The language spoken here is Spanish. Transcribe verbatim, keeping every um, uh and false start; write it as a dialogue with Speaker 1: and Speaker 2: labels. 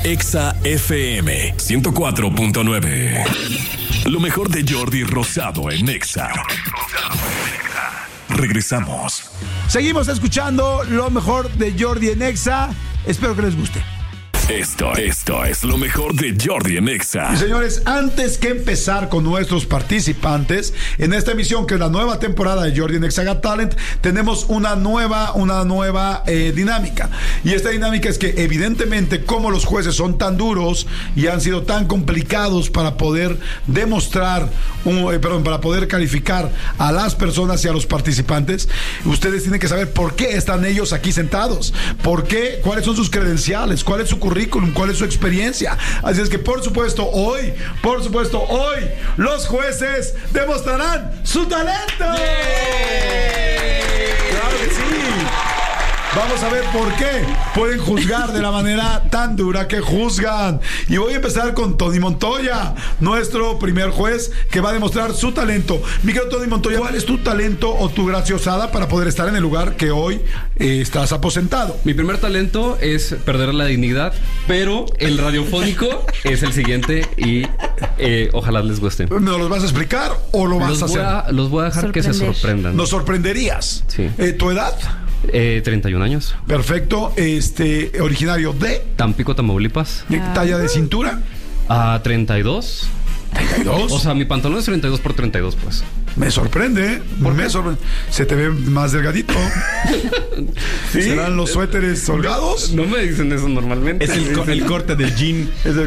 Speaker 1: Exa F M ciento cuatro punto nueve. Lo mejor de Jordi Rosado en Exa. Regresamos.
Speaker 2: Seguimos escuchando lo mejor de Jordi en Exa. Espero que les guste.
Speaker 1: Esto, esto es lo mejor de Jordi en Exa.
Speaker 2: Y señores, antes que empezar con nuestros participantes en esta emisión, que es la nueva temporada de Jordi en Exa Got Talent, tenemos una nueva, una nueva eh, dinámica. Y esta dinámica es que, evidentemente, como los jueces son tan duros y han sido tan complicados para poder demostrar, un, eh, perdón, para poder calificar a las personas y a los participantes, ustedes tienen que saber por qué están ellos aquí sentados, por qué, cuáles son sus credenciales, cuál es su currículum, cuál es su experiencia. Así es que, por supuesto, hoy, por supuesto, hoy, los jueces demostrarán su talento. ¡Claro que sí! Vamos a ver por qué pueden juzgar de la manera tan dura que juzgan. Y voy a empezar con Tony Montoya, nuestro primer juez, que va a demostrar su talento. Mi querido Tony Montoya, ¿cuál es tu talento o tu graciosada para poder estar en el lugar que hoy eh, estás aposentado?
Speaker 3: Mi primer talento es perder la dignidad, pero el radiofónico es el siguiente y eh, ojalá les guste.
Speaker 2: ¿Me los vas a explicar o lo vas
Speaker 3: los
Speaker 2: a
Speaker 3: voy
Speaker 2: hacer?
Speaker 3: A, los voy a dejar Sorprender. que se sorprendan.
Speaker 2: ¿Nos sorprenderías?
Speaker 3: Sí.
Speaker 2: Eh, ¿Tu edad?
Speaker 3: Eh, treinta y un años.
Speaker 2: Perfecto. Este, originario de
Speaker 3: Tampico, Tamaulipas.
Speaker 2: ¿De talla de cintura?
Speaker 3: A uh, treinta y dos.
Speaker 2: ¿treinta y dos?
Speaker 3: O sea, mi pantalón es treinta y dos por treinta y dos, pues.
Speaker 2: Me sorprende, ¿Por me sorprende. Se te ve más delgadito. ¿Sí? ¿Serán los suéteres holgados?
Speaker 3: No me dicen eso normalmente.
Speaker 4: Es el, el corte del jean. Es el